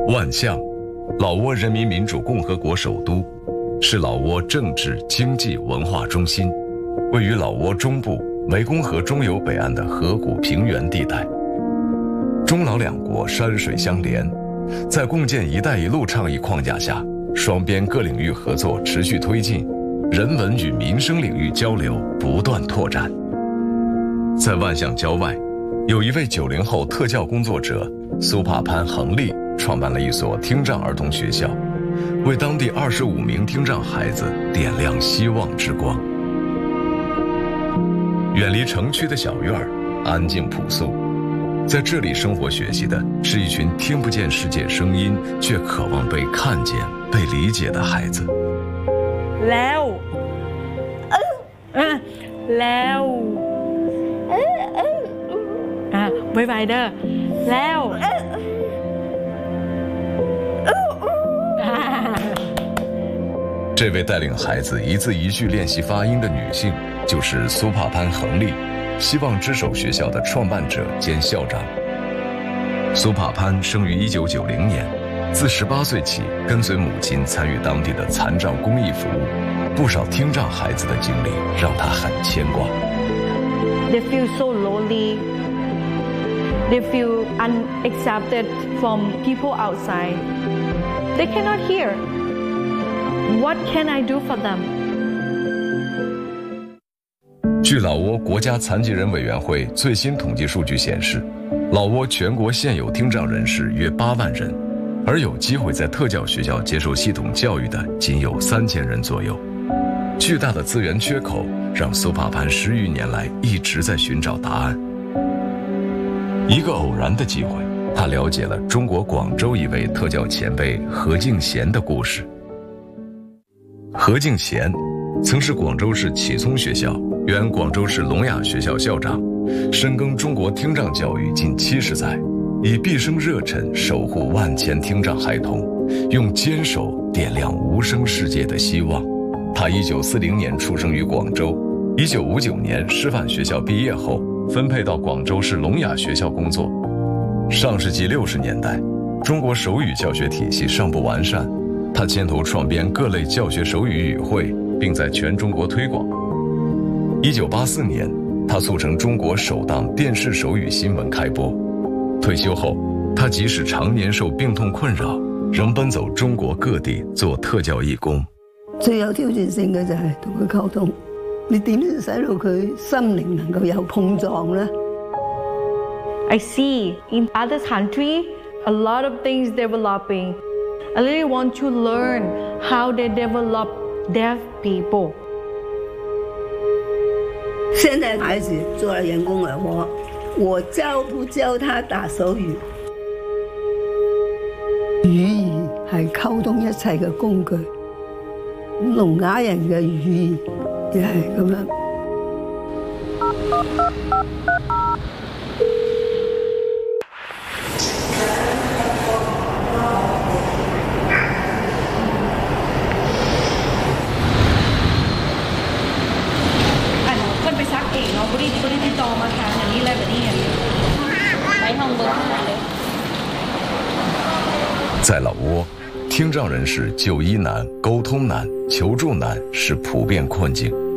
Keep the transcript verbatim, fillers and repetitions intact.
万象，老挝人民民主共和国首都，是老挝政治、经济、文化中心，位于老挝中部湄公河中游北岸的河谷平原地带。中老两国山水相连，在共建“一带一路”倡议框架下，双边各领域合作持续推进，人文与民生领域交流不断拓展。在万象郊外，有一位九零后特教工作者苏帕潘恒利创办了一所听障儿童学校，为当地二十五名听障孩子点亮希望之光。远离城区的小院儿，安静朴素，在这里生活学习的是一群听不见世界声音，却渴望被看见、被理解的孩子。 แล้วแล้วอ่ะไวๆเด้อแล้ว这位带领孩子一字一句练习发音的女性，就是苏帕潘恒利，希望之手学校的创办者兼校长。苏帕潘生于一九九零年，自十八岁起跟随母亲参与当地的残障公益服务，不少听障孩子的经历让他很牵挂。 They feel so lonely. They feel unaccepted from people outside. They cannot hear. What can I do for them? 据老挝国家残疾人委员会最新统计数据显示，老挝全国现有听障人士约八万人，而有机会在特教学校接受系统教育的仅有三千人左右。巨大的资源缺口让苏帕潘十余年来一直在寻找答案。一个偶然的机会，他了解了中国广州一位特教前辈何敬贤的故事。何敬贤曾是广州市启聪学校原广州市聋哑学校校长，深耕中国听障教育近七十载，以毕生热忱守护万千听障孩童，用坚守点亮无声世界的希望。他一九四零年出生于广州，一九五九年师范学校毕业后分配到广州市聋哑学校工作。上世纪六十年代，中国手语教学体系尚不完善，他牵头创编各类教学手语语汇，并在全中国推广。一九八四年，他促成中国首档电视手语新闻开播。退休後，他即使常年受病痛困擾，仍奔走中國各地做特教義工。 最有挑戰性嘅就係同佢溝通，你點樣使到佢心靈能夠有碰撞呢？ I see in other countries a lot of things developing. I really want to learn how they develop deaf people. 现在孩子做了人工耳蜗，我教不教他打手語？語言係溝通一切嘅工具，聾啞人嘅語言亦係咁樣。 在老挝，听障人士就医难、沟通难、求助难是普遍困境。